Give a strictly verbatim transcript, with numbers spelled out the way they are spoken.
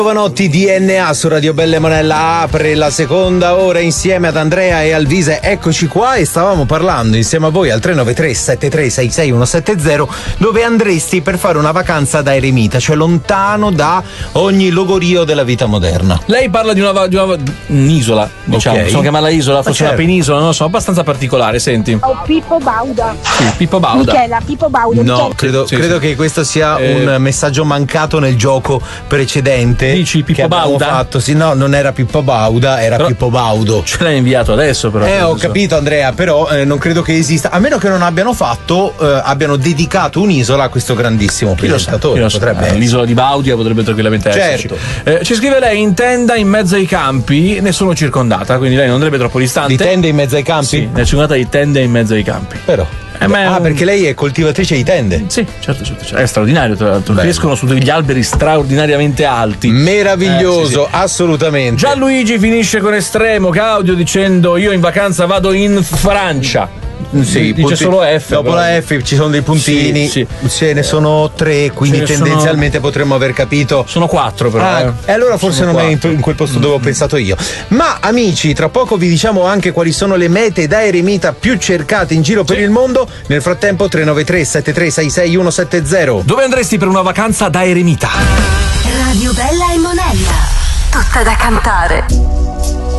Giovanotti, D N A su Radio Bella e Monella apre la seconda ora insieme ad Andrea e Alvise. Eccoci qua e stavamo parlando insieme a voi al tre nove tre sette tre sei sei uno sette zero dove andresti per fare una vacanza da eremita, cioè lontano da ogni logorio della vita moderna. Lei parla di una, di una un'isola, diciamo, Okay. possiamo chiamarla isola, forse certo. una penisola, non lo so, abbastanza particolare, senti. Oh, Pippo Bauda. Sì, Pippo Bauda. Michela, Pippo Bauda. No, Michela. credo, Sì, credo sì. che questo sia Eh, un messaggio mancato nel gioco precedente. Dici Pippo che abbiamo Bauda? fatto. Sì, no, non era Pippo Bauda, era Però- Pippo Baudo. Ce l'hai inviato adesso, però. Eh, ho non so. capito, Andrea, però eh, non credo che esista, a meno che non abbiano fatto, eh, abbiano dedicato un'isola a questo grandissimo Chi lo sa, presentatore. chi lo sa. Potrebbe Eh, essere. l'isola di Baudia potrebbe tranquillamente Certo. esserci. Eh, ci scrive lei: in tenda in mezzo ai campi, ne sono circondata, quindi lei non andrebbe troppo distante. Di tende in mezzo ai campi? Sì, ne è circondata di tende in mezzo ai campi. Però. Eh, ma è ah, un- perché lei è coltivatrice di tende. Sì, certo, certo, certo. È straordinario, tra l'altro. Bello. Crescono su degli alberi straordinariamente alti. Meraviglioso, Eh, sì, sì. assolutamente. Gianluigi finisce con estremo caudio dicendo: io in vacanza vado in Francia. Sì, dice punti- solo F. Dopo però. la F ci sono dei puntini, Sì, ce ne sono tre, quindi Ce ne sono- tendenzialmente potremmo aver capito. Sono quattro, però. Ah, eh. e allora forse Sono non è in, quattro. in quel posto dove ho pensato io. Ma amici, tra poco vi diciamo anche quali sono le mete da eremita più cercate in giro per il mondo. Nel frattempo tre nove tre sette tre sei sei uno sette zero. Dove andresti per una vacanza da eremita? Radio Bella e Monella. Tutta da cantare.